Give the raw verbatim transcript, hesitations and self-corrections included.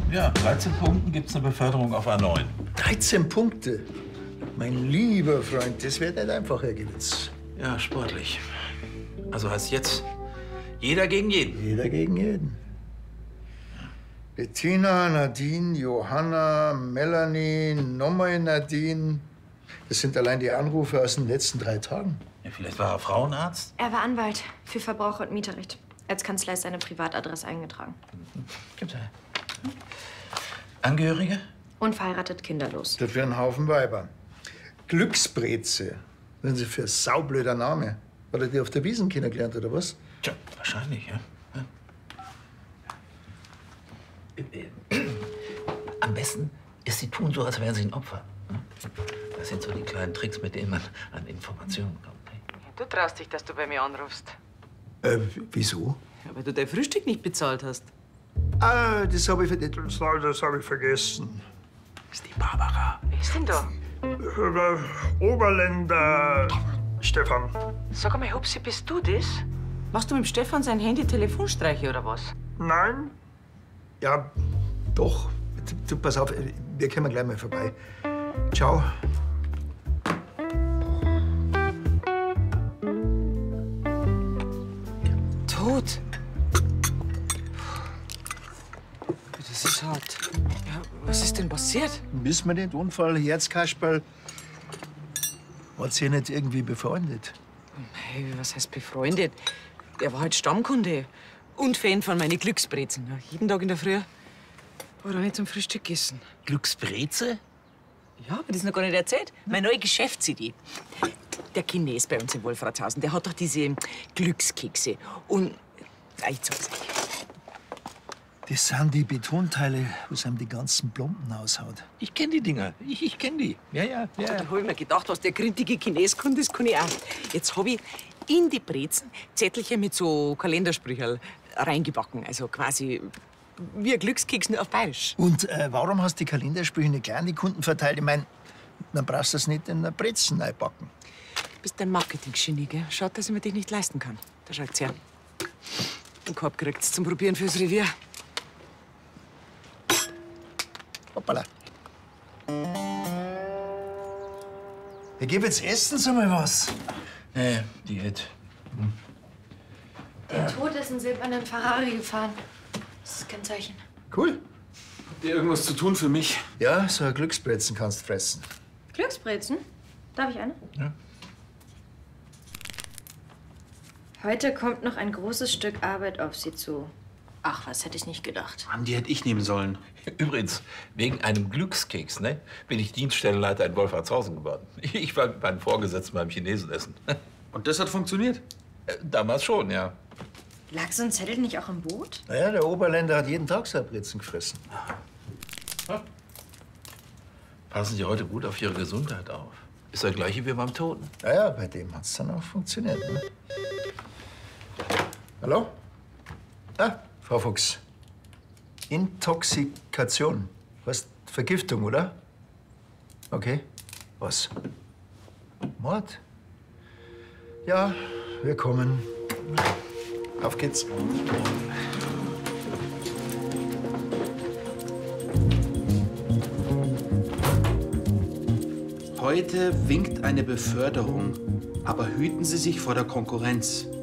Ja, dreizehn Punkten gibt's eine Beförderung auf A neun. dreizehn Punkte? Mein lieber Freund, das wird nicht einfach, Herr Gewitz. Ja, sportlich. Also heißt jetzt jeder gegen jeden. Jeder gegen jeden. Bettina, Nadine, Johanna, Melanie, nochmal Nadine. Das sind allein die Anrufe aus den letzten drei Tagen. Ja, vielleicht war er Frauenarzt? Er war Anwalt für Verbraucher- und Mieterrecht. Als Kanzlei ist seine Privatadresse eingetragen. Gibt's ja. Angehörige? Unverheiratet, kinderlos. Dafür ein Haufen Weiber. Glücksbreze. Wenn Sie für saublöder Name. Hat er die auf der Wiesn kennengelernt, oder was? Tja, wahrscheinlich, ja. ja. Am besten ist, Sie tun so, als wären Sie ein Opfer. Das sind so die kleinen Tricks, mit denen man an Informationen kommt. Du traust dich, dass du bei mir anrufst. Äh, wieso? Ja, weil du dein Frühstück nicht bezahlt hast. Ah, das habe ich, das hab ich vergessen. Das ist die Barbara. Wer ist denn da? Oberländer Stefan. Sag einmal, Hupsi, bist du das? Machst du mit dem Stefan sein Handy Telefonstreiche oder was? Nein? Ja, doch. Du, du, pass auf, wir kommen gleich mal vorbei. Ciao. Tot? Das ist hart. Ja, was ist denn passiert? Wissen wir nicht, Unfall, Herzkasperl. Hat sie nicht irgendwie befreundet? Hey, was heißt befreundet? Er war halt Stammkunde und Fan von meinen Glücksbrezen. Ja, jeden Tag in der Früh war er nicht zum Frühstück gegessen. Glücksbreze? Ja, aber das ist noch gar nicht erzählt. Meine neue Geschäftsidee. Der Chines bei uns in Wolfratshausen, der hat doch diese Glückskekse. Und ah, ich zeig's euch. Das sind die Betonteile, was einem die ganzen Plomben aushaut. Ich kenne die Dinger. Ich, ich kenne die. Ja, ja, ja. Da hab ich mir gedacht, was der grintige Chines kann, das kann ich auch. Jetzt hab ich in die Brezen Zettelchen mit so Kalendersprüchen reingebacken. Also quasi wie ein Glückskeks, nur auf Bayerisch. Und äh, warum hast du die Kalendersprüche nicht gleich an die Kunden verteilt? Ich mein, dann brauchst du es nicht in der Brezen reinpacken. Du bist ein Marketing-Genie, gell? Schaut, dass ich mir dich nicht leisten kann. Da schaut's her. Den Korb kriegt's zum Probieren fürs Revier. Hoppala. Ich gebe jetzt Essen, sag mal was. Nee, Diät. Hm. Der Tod ist einen silbernen Ferrari gefahren. Das ist das Kennzeichen. Cool. Habt ihr irgendwas zu tun für mich? Ja, so ein Glücksbrezen kannst du fressen. Glücksbrezen? Darf ich eine? Ja. Heute kommt noch ein großes Stück Arbeit auf Sie zu. Ach, was hätte ich nicht gedacht. Mann, die hätte ich nehmen sollen. Übrigens, wegen einem Glückskeks, ne, bin ich Dienststellenleiter in Wolfratshausen geworden. Ich war mit meinem Vorgesetzten beim Chinesen essen. Und das hat funktioniert? Damals schon, ja. Lag so ein Zettel nicht auch im Boot? Naja, der Oberländer hat jeden Tag so ein Brezen gefressen. Passen Sie heute gut auf Ihre Gesundheit auf. Ist der gleiche wie beim Toten. Naja, bei dem hat's dann auch funktioniert. Ne? Hallo? Ah, Frau Fuchs. Intoxikation. Was? Vergiftung, oder? Okay. Was? Mord? Ja, wir kommen. Auf geht's. Heute winkt eine Beförderung, aber hüten Sie sich vor der Konkurrenz.